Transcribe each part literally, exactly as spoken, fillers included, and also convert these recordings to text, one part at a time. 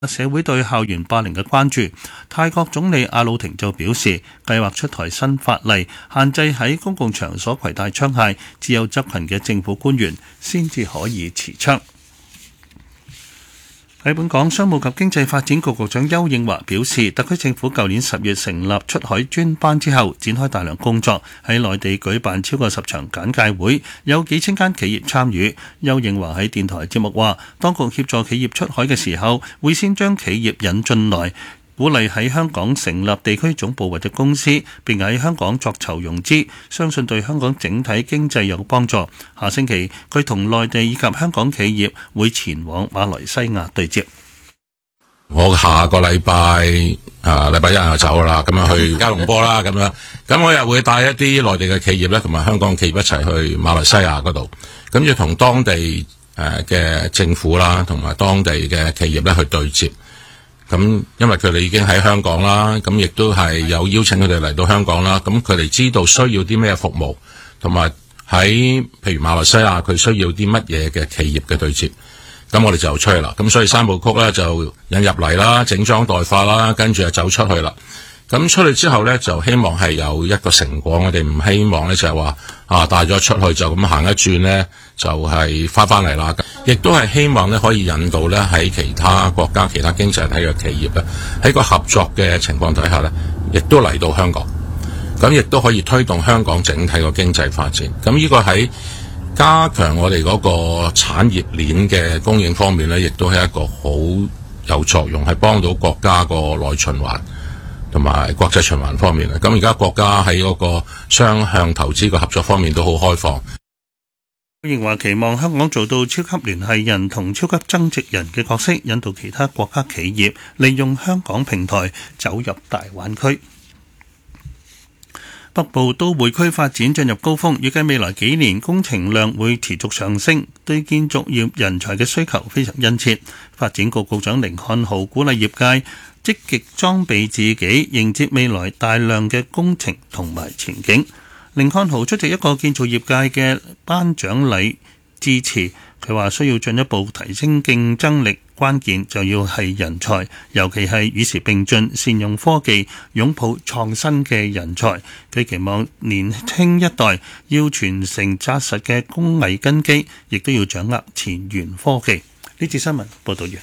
社會對校園霸凌嘅關注。泰國總理阿魯廷就表示，計劃出台新法例，限制喺公共場所攜帶槍械，只有執勤嘅政府官員先至可以持槍。喺本港，商務及經濟發展局局長邱應華表示，特區政府舊年十月成立出海專班之後，展開大量工作，喺內地舉辦超過十場簡介會，有幾千間企業參與。邱應華喺電台節目話，當局協助企業出海嘅時候，會先將企業引進來，鼓勵喺香港成立地區總部或者公司，並喺香港作籌融資，相信對香港整體經濟有幫助。下星期佢同內地以及香港企業會前往馬來西亞對接。 我下個禮拜啊，禮拜一就走啦，咁樣去加隆坡啦，咁樣，咁我又會帶一啲內地嘅企業咧，同埋香港企業一齊去馬來西亞嗰度，咁要同當地誒嘅政府啦，同埋當地嘅企業咧去對接。咁因為佢哋已經喺香港啦，咁亦都係有邀請佢哋嚟到香港啦。咁佢哋知道需要啲咩服務，同埋喺譬如馬來西亞佢需要啲乜嘢嘅企業嘅對接。咁我哋就出去啦。咁所以三部曲咧就引入嚟啦，整裝待發啦，跟住就走出去啦。咁出去之後咧，就希望係有一個成果。我哋唔希望咧就係話啊帶咗出去就咁行一轉咧，就係翻翻嚟啦。亦都係希望咧可以引導咧喺其他國家、其他經濟體嘅企業咧喺個合作嘅情況底下咧，亦都嚟到香港。咁亦都可以推動香港整體個經濟發展。咁呢個喺加強我哋嗰個產業鏈嘅供應方面咧，亦都係一個好有作用，係幫到國家個內循環同埋國際循環方面。咁而家國家喺嗰個雙向投資嘅合作方面都好開放。 佢認為期望香港做到超級聯繫人同超級增值人嘅角色，引導其他國家企業利用香港平台走入大灣區。北部都會區發展進入高峰，預計未來幾年工程量會持續上升，對建築業人才嘅需求非常殷切。發展局局長甯漢豪鼓勵業界積極裝備自己，迎接未來大量嘅工程同埋前景。甯漢豪出席一個建造業界嘅頒獎禮致辭，佢話需要進一步提升競爭力，關鍵就要係人才，尤其係與時並進、善用科技、擁抱創新嘅人才。佢期望年輕一代要傳承紮實嘅工藝根基，亦都要掌握前沿科技。呢節新聞報道完。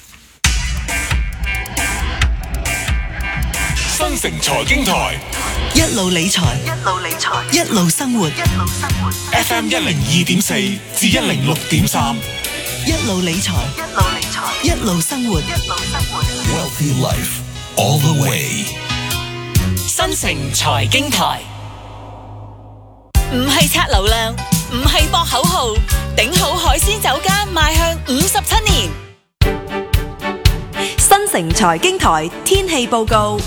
新城財經台一路理財，一路理財，一路生活，一路生活。 F M 一零二點四至一零六點三， 一路理財，一路理財，一路生活，一路生活。 Wealthy life all the way。 新城財經台唔係刷流量，唔係博口號，頂好海鮮酒家邁向五十七年。 新城財經台天氣報告。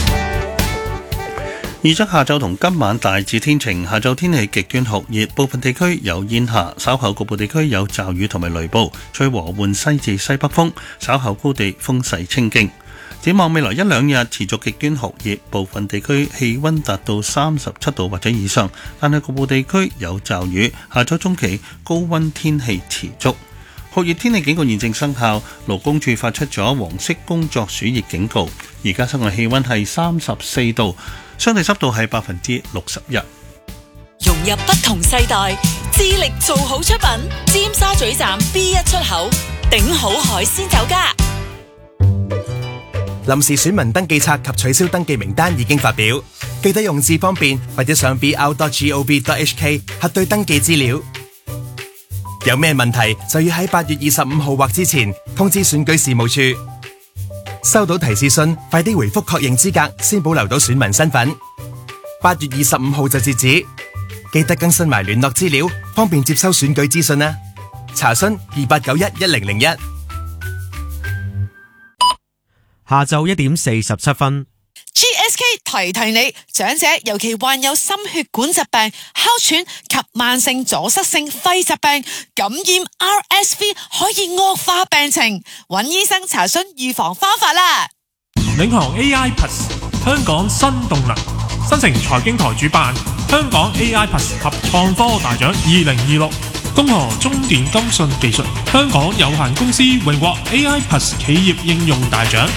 預測下晝同今晚大致天晴，下晝天氣極端酷熱，部分地區有煙霞，稍後局部地區有驟雨同埋雷暴，吹和緩西至西北風，稍後高地風勢清勁。展望未來一兩日持續極端酷熱，部分地區氣溫達到三十七度或者以上，但係局部地區有驟雨。下週中期高溫天氣持續。酷熱天氣警告現正生效，勞工處發出咗黃色工作暑熱警告。而家室外氣溫係三十四度，相對濕度係百分之六十一。 融入不同世代，致力做好出品。尖沙咀站 B 一出口，頂好海鮮酒家。 臨時選民登記冊及取消登記名單已經發表，記得用字方便或者上 b r dot gov dot h k 核對登記資料。有咩問題就要喺八月二十五號或之前通知選舉事務處。收到提示信，快啲回覆確認資格，先保留到選民身份。八月二十五號就截止，記得更新埋聯絡資料，方便接收選舉資訊啦。查詢二八九一一零零一。 下晝一點四十七分。 G S K 提提你，長者尤其患有心血管疾病、哮喘及慢性阻塞性肺疾病，感染 R S V 可以惡化病情，揾醫生查詢預防方法啦。 領航 A I Plus 香港新動能，新城財經台主辦香港 A I Plus 及創科大獎二零二六， 恭賀中電金信技術香港有限公司榮獲 A I Plus 企業應用大獎。